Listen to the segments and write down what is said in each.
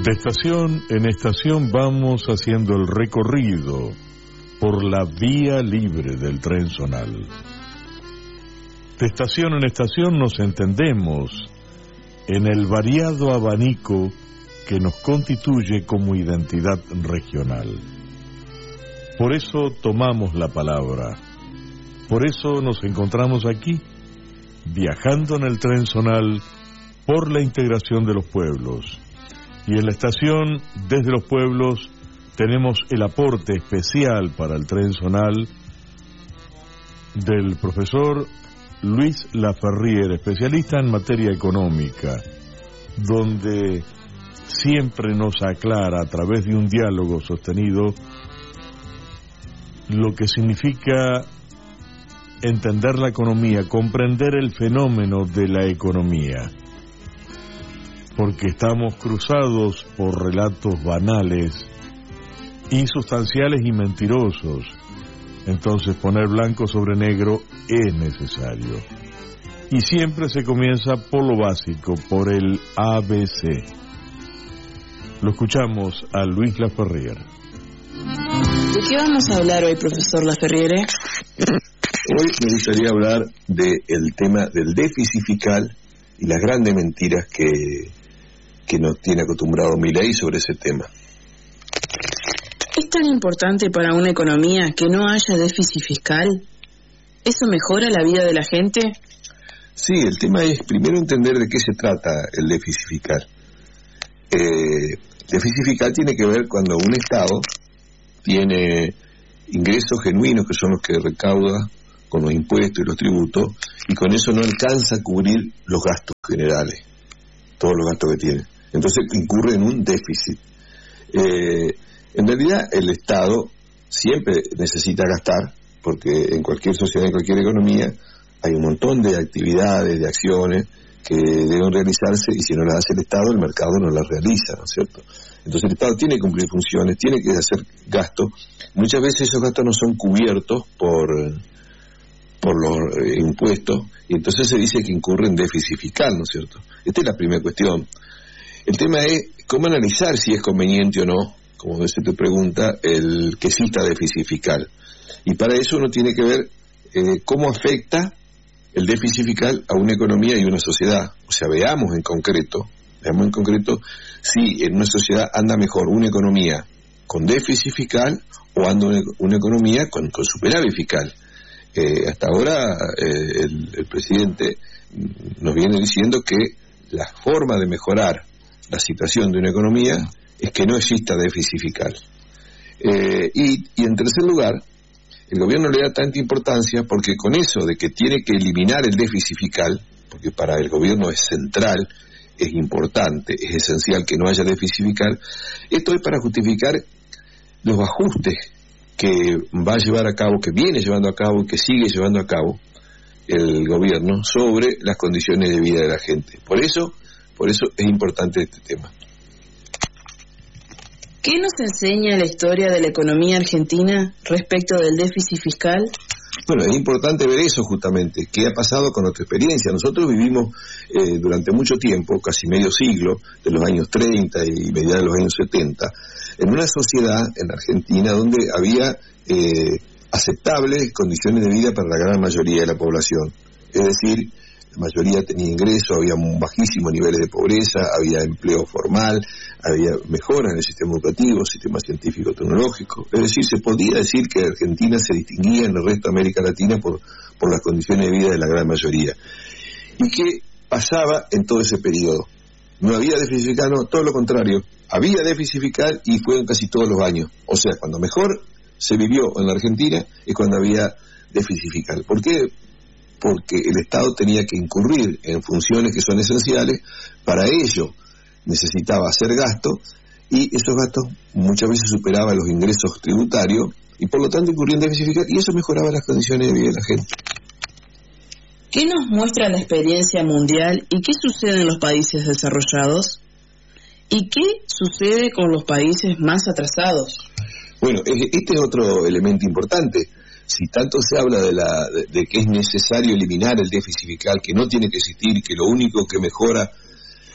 De estación en estación vamos haciendo el recorrido por la vía libre del tren zonal. De estación en estación nos entendemos en el variado abanico que nos constituye como identidad regional. Por eso tomamos la palabra, por eso nos encontramos aquí, viajando en el tren zonal por la integración de los pueblos. Y en la estación, desde los pueblos, tenemos el aporte especial para el tren zonal del profesor Luis Laferrier, especialista en materia económica, donde siempre nos aclara a través de un diálogo sostenido lo que significa entender la economía, comprender el fenómeno de la economía, porque estamos cruzados por relatos banales, insustanciales y mentirosos. Entonces poner blanco sobre negro es necesario. Y siempre se comienza por lo básico, por el ABC. Lo escuchamos a Luis Laferrier. ¿De qué vamos a hablar hoy, profesor Laferrier? Hoy me gustaría hablar del tema del déficit fiscal y las grandes mentiras que nos tiene acostumbrado Milei sobre ese tema. ¿Es tan importante para una economía que no haya déficit fiscal? ¿Eso mejora la vida de la gente? Sí, el tema es primero entender de qué se trata el déficit fiscal. Déficit fiscal tiene que ver cuando un Estado tiene ingresos genuinos, que son los que recauda con los impuestos y los tributos, y con eso no alcanza a cubrir los gastos generales, todos los gastos que tiene. Entonces incurre en un déficit. En realidad el Estado siempre necesita gastar, porque en cualquier sociedad, en cualquier economía, hay un montón de actividades, de acciones que deben realizarse, y si no las hace el Estado, el mercado no las realiza, ¿no es cierto? Entonces el Estado tiene que cumplir funciones, tiene que hacer gastos. Muchas veces esos gastos no son cubiertos por los impuestos, y entonces se dice que incurre en déficit fiscal, ¿no es cierto? Esta es la primera cuestión. El tema es cómo analizar si es conveniente o no, como a veces te pregunta, el que exista déficit fiscal. Y para eso uno tiene que ver cómo afecta el déficit fiscal a una economía y una sociedad. O sea, veamos en concreto si en una sociedad anda mejor una economía con déficit fiscal o anda una economía con superávit fiscal. Hasta ahora el presidente nos viene diciendo que la forma de mejorar la situación de una economía es que no exista déficit fiscal. Y en tercer lugar, el gobierno le da tanta importancia porque con eso de que tiene que eliminar el déficit fiscal, porque para el gobierno es central, es importante, es esencial que no haya déficit fiscal, esto es para justificar los ajustes que va a llevar a cabo, que viene llevando a cabo y que sigue llevando a cabo el gobierno sobre las condiciones de vida de la gente. Por eso es importante este tema. ¿Qué nos enseña la historia de la economía argentina respecto del déficit fiscal? Bueno, es importante ver eso justamente, qué ha pasado con nuestra experiencia. Nosotros vivimos durante mucho tiempo, casi medio siglo, de los años 30 y mediados de los años 70, en una sociedad en Argentina donde había aceptables condiciones de vida para la gran mayoría de la población. Es decir, la mayoría tenía ingresos, había bajísimos niveles de pobreza, había empleo formal, había mejoras en el sistema educativo, sistema científico-tecnológico. Es decir, se podía decir que Argentina se distinguía en el resto de América Latina por las condiciones de vida de la gran mayoría. ¿Y qué pasaba en todo ese periodo? No había déficit fiscal, no, todo lo contrario. Había déficit fiscal y fue en casi todos los años. O sea, cuando mejor se vivió en la Argentina es cuando había déficit fiscal. ¿Por qué? Porque el Estado tenía que incurrir en funciones que son esenciales. Para ello necesitaba hacer gastos, y esos gastos muchas veces superaban los ingresos tributarios, y por lo tanto incurría en déficit fiscal, y eso mejoraba las condiciones de vida de la gente. ¿Qué nos muestra la experiencia mundial y qué sucede en los países desarrollados? ¿Y qué sucede con los países más atrasados? Bueno, este es otro elemento importante. Si tanto se habla de que es necesario eliminar el déficit fiscal, que no tiene que existir, que lo único que mejora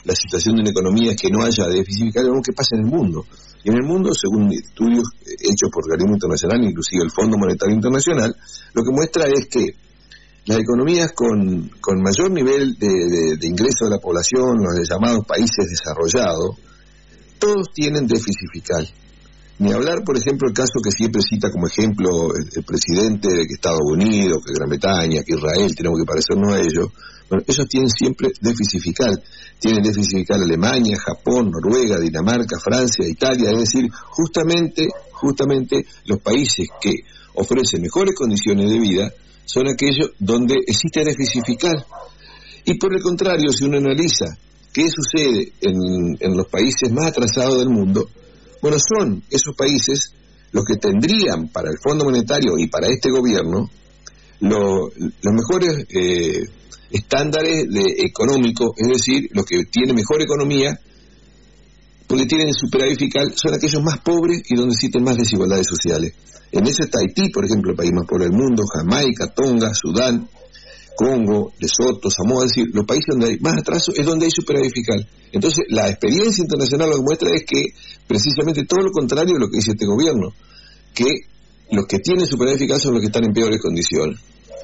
la situación de una economía es que no haya déficit fiscal, vemos qué pasa en el mundo. Y en el mundo, según estudios hechos por organismos internacionales, inclusive el Fondo Monetario Internacional, lo que muestra es que las economías con mayor nivel de ingreso de la población, los llamados países desarrollados, todos tienen déficit fiscal. Ni hablar, por ejemplo, el caso que siempre cita como ejemplo el presidente de que Estados Unidos, que Gran Bretaña, que Israel, tenemos que parecernos a ellos. Bueno, ellos tienen siempre déficit fiscal. Tienen déficit fiscal Alemania, Japón, Noruega, Dinamarca, Francia, Italia. Es decir, justamente los países que ofrecen mejores condiciones de vida son aquellos donde existe déficit fiscal. Y por el contrario, si uno analiza qué sucede en los países más atrasados del mundo, bueno, son esos países los que tendrían para el Fondo Monetario y para este gobierno los mejores estándares económicos, es decir, los que tienen mejor economía, porque tienen superávit fiscal, son aquellos más pobres y donde existen más desigualdades sociales. En eso está Haití, por ejemplo, el país más pobre del mundo, Jamaica, Tonga, Sudán, Congo, Lesoto, Samoa, es decir, los países donde hay más atraso es donde hay superávit fiscal. Entonces, la experiencia internacional lo que muestra es que precisamente todo lo contrario de lo que dice este gobierno, que los que tienen superávit fiscal son los que están en peores condiciones.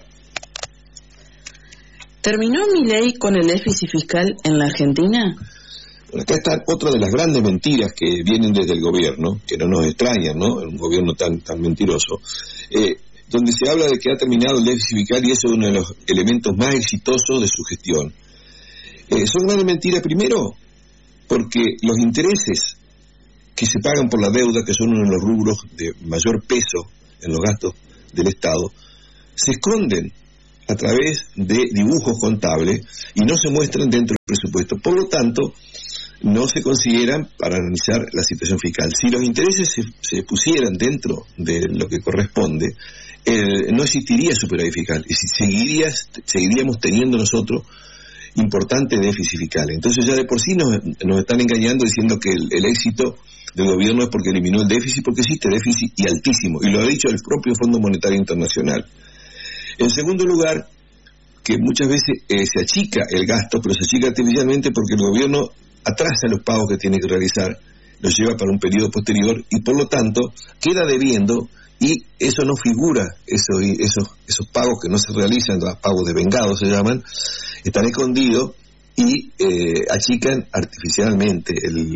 ¿Terminó Milei con el déficit fiscal en la Argentina? Bueno, acá está otra de las grandes mentiras que vienen desde el gobierno, que no nos extrañan, ¿no? Un gobierno tan mentiroso, donde se habla de que ha terminado el déficit fiscal y eso es uno de los elementos más exitosos de su gestión. Son grandes mentiras, primero, porque los intereses que se pagan por la deuda, que son uno de los rubros de mayor peso en los gastos del Estado, se esconden a través de dibujos contables y no se muestran dentro del presupuesto. Por lo tanto, no se consideran para analizar la situación fiscal. Si los intereses se pusieran dentro de lo que corresponde, no existiría superávit fiscal y seguiríamos teniendo nosotros importante déficit fiscal. Entonces ya de por sí nos están engañando diciendo que el éxito del gobierno es porque eliminó el déficit, porque existe déficit y altísimo, y lo ha dicho el propio Fondo Monetario Internacional. En segundo lugar, que muchas veces se achica el gasto, pero se achica artificialmente porque el gobierno atrasa los pagos que tiene que realizar, los lleva para un periodo posterior y por lo tanto queda debiendo y eso no figura, esos pagos que no se realizan, los pagos devengados se llaman, están escondidos y achican artificialmente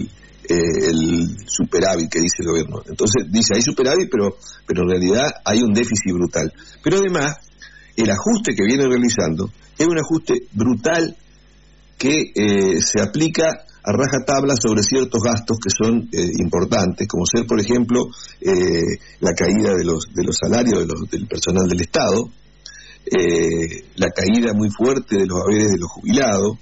el superávit que dice el gobierno. Entonces dice hay superávit, pero en realidad hay un déficit brutal. Pero además el ajuste que viene realizando es un ajuste brutal que se aplica a rajatabla sobre ciertos gastos que son importantes, como ser, por ejemplo, la caída de los salarios del personal del Estado, la caída muy fuerte de los haberes de los jubilados,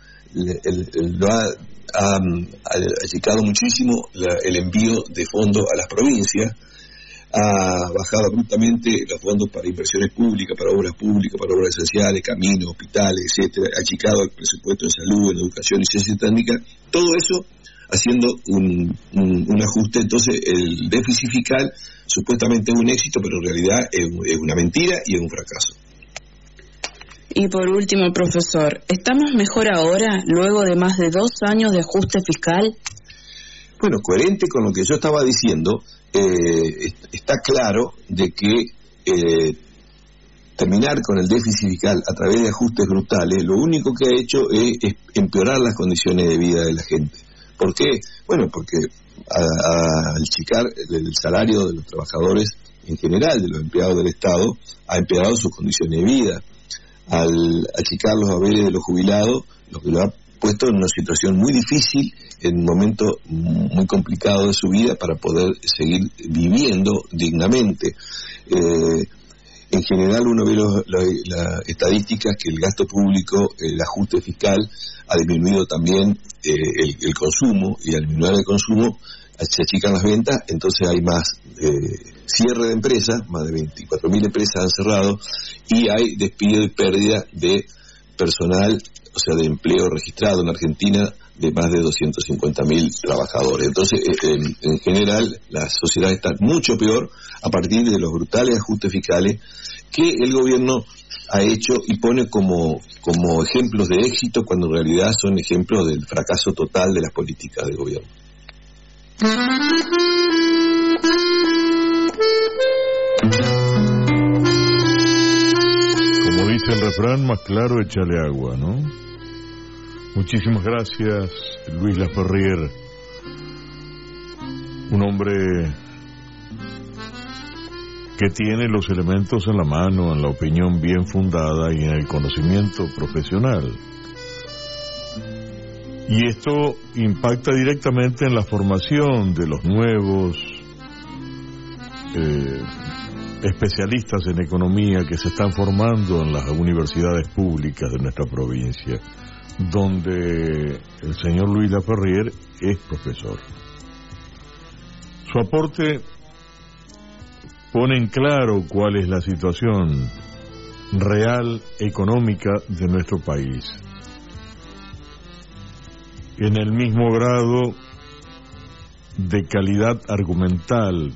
lo ha achicado muchísimo el envío de fondos a las provincias, ha bajado abruptamente los fondos para inversiones públicas, para obras esenciales, caminos, hospitales, etcétera, ha achicado el presupuesto en salud, en educación y ciencia técnica, todo eso haciendo un ajuste. Entonces el déficit fiscal supuestamente es un éxito, pero en realidad es una mentira y es un fracaso. Y por último, profesor, ¿estamos mejor ahora, luego de más de 2 años de ajuste fiscal? Bueno, coherente con lo que yo estaba diciendo, está claro de que terminar con el déficit fiscal a través de ajustes brutales, lo único que ha hecho es empeorar las condiciones de vida de la gente. ¿Por qué? Bueno, porque al achicar el salario de los trabajadores en general, de los empleados del Estado, ha empeorado sus condiciones de vida. Al achicar los haberes de los jubilados, lo que lo ha puesto en una situación muy difícil, en un momento muy complicado de su vida para poder seguir viviendo dignamente. En general uno ve las estadísticas que el gasto público, el ajuste fiscal ha disminuido también el consumo, y al disminuir el consumo se achican las ventas, entonces hay más cierre de empresas, más de 24.000 empresas han cerrado y hay despido y pérdida de personal, o sea, de empleo registrado en Argentina de más de 250.000 trabajadores. Entonces, en general, la sociedad está mucho peor a partir de los brutales ajustes fiscales que el gobierno ha hecho y pone como ejemplos de éxito, cuando en realidad son ejemplos del fracaso total de las políticas del gobierno. Como dice el refrán, más claro échale agua, ¿no? Muchísimas gracias, Luis Laferriere, un hombre que tiene los elementos en la mano, en la opinión bien fundada y en el conocimiento profesional. Y esto impacta directamente en la formación de los nuevos especialistas en economía que se están formando en las universidades públicas de nuestra provincia, donde el señor Luis Laferriere es profesor. Su aporte pone en claro cuál es la situación real económica de nuestro país. En el mismo grado de calidad argumental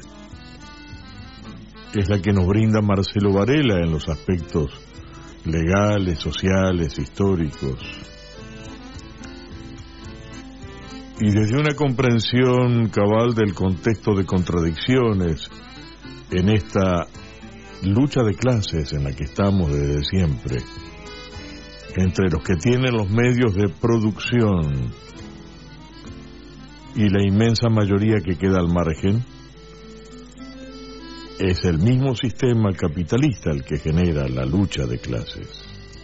es la que nos brinda Marcelo Varela en los aspectos legales, sociales, históricos. Y desde una comprensión cabal del contexto de contradicciones en esta lucha de clases en la que estamos desde siempre, entre los que tienen los medios de producción y la inmensa mayoría que queda al margen, es el mismo sistema capitalista el que genera la lucha de clases.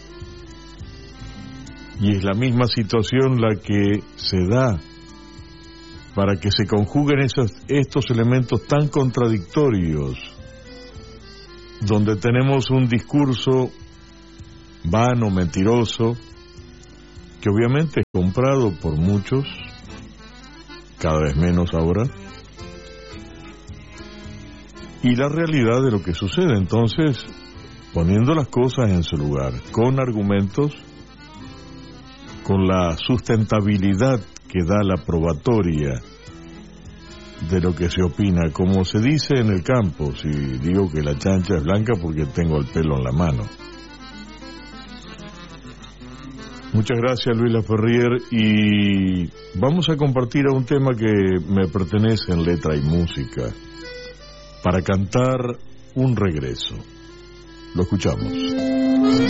Y es la misma situación la que se da para que se conjuguen estos elementos tan contradictorios, donde tenemos un discurso vano, mentiroso, que obviamente es comprado por muchos, cada vez menos ahora, y la realidad de lo que sucede. Entonces, poniendo las cosas en su lugar, con argumentos, con la sustentabilidad que da la probatoria de lo que se opina, como se dice en el campo, si digo que la chancha es blanca porque tengo el pelo en la mano. Muchas gracias, Luis Laferriere, y vamos a compartir a un tema que me pertenece en letra y música, para cantar un regreso. Lo escuchamos.